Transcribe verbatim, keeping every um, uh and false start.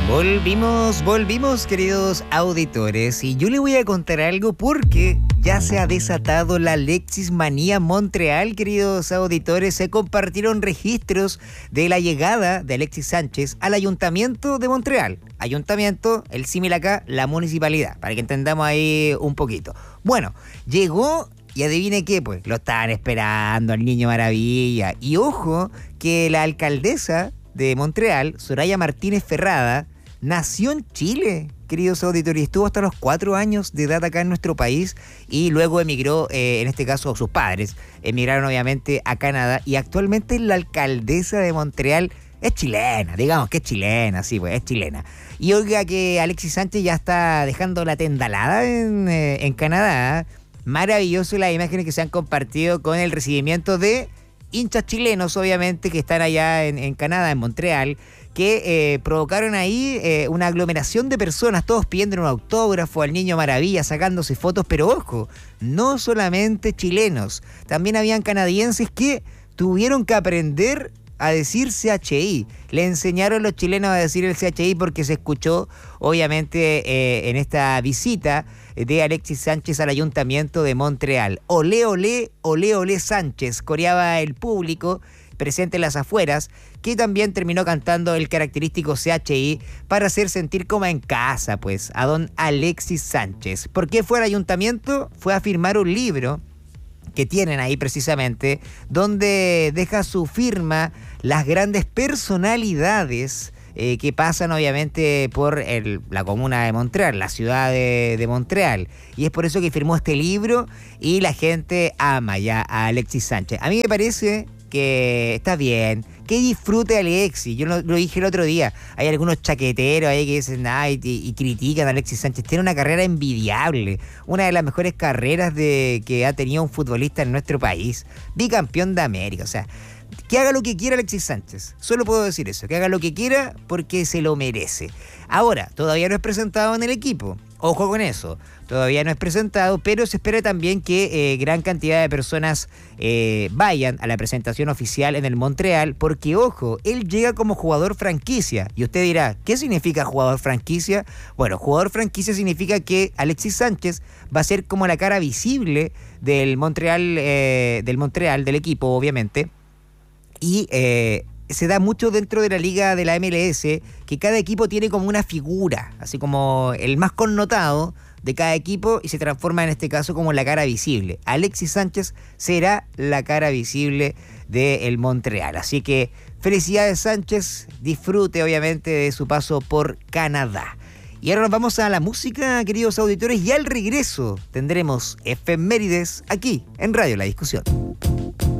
Volvimos, volvimos, queridos auditores, y yo le voy a contar algo porque ya se ha desatado la Alexis Manía Montreal, queridos auditores. Se compartieron registros de la llegada de Alexis Sánchez al Ayuntamiento de Montreal. Ayuntamiento, el símil acá, la municipalidad, para que entendamos ahí un poquito. Bueno, llegó y adivine qué, pues, lo estaban esperando al Niño Maravilla. Y ojo que la alcaldesa de Montreal, Soraya Martínez Ferrada, nació en Chile, queridos auditores, y estuvo hasta los cuatro años de edad acá en nuestro país y luego emigró, eh, en este caso sus padres, emigraron obviamente a Canadá y actualmente la alcaldesa de Montreal es chilena, digamos que es chilena, sí, pues es chilena. Y oiga que Alexis Sánchez ya está dejando la tendalada en, eh, en Canadá. Maravilloso las imágenes que se han compartido con el recibimiento de hinchas chilenos, obviamente, que están allá en, en Canadá, en Montreal, que eh, provocaron ahí eh, una aglomeración de personas, todos pidiendo un autógrafo al Niño Maravilla, sacándose fotos, pero ojo, no solamente chilenos, también habían canadienses que tuvieron que aprender a decir C H I. Le enseñaron los chilenos a decir el C H I porque se escuchó, obviamente, eh, en esta visita de Alexis Sánchez al Ayuntamiento de Montreal. Olé, olé, olé, olé Sánchez, coreaba el público presente en las afueras, que también terminó cantando el característico C H I para hacer sentir como en casa, pues, a don Alexis Sánchez. ¿Por qué fue al ayuntamiento? Fue a firmar un libro que tienen ahí precisamente, donde deja su firma las grandes personalidades eh, que pasan obviamente por el, la comuna de Montreal, la ciudad de, de Montreal. Y es por eso que firmó este libro y la gente ama ya a Alexis Sánchez. A mí me parece que está bien, que disfrute Alexis. Yo lo, lo dije el otro día, hay algunos chaqueteros ahí que dicen ay, y, y critican a Alexis Sánchez. Tiene una carrera envidiable, una de las mejores carreras de que ha tenido un futbolista en nuestro país, bicampeón de América. O sea, que haga lo que quiera Alexis Sánchez, solo puedo decir eso, que haga lo que quiera porque se lo merece. Ahora, todavía no es presentado en el equipo, ojo con eso, todavía no es presentado, pero se espera también que eh, gran cantidad de personas eh, vayan a la presentación oficial en el Montreal, porque ojo, él llega como jugador franquicia, y usted dirá, ¿qué significa jugador franquicia? Bueno, jugador franquicia significa que Alexis Sánchez va a ser como la cara visible del Montreal, eh, del Montreal, del equipo, obviamente, y eh, se da mucho dentro de la liga de la M L S que cada equipo tiene como una figura, así como el más connotado de cada equipo, y se transforma en este caso como la cara visible. Alexis Sánchez será la cara visible del Montreal. Así que felicidades Sánchez, disfrute obviamente de su paso por Canadá. Y ahora nos vamos a la música, queridos auditores, y al regreso tendremos efemérides aquí en Radio La Discusión.